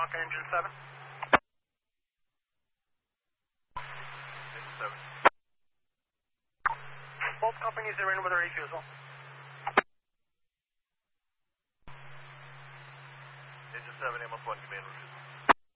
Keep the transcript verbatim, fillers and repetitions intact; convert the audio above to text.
Tonka Engine seven. Engine seven. Both companies are in with a refusal. Engine seven, Amos one, command refusal.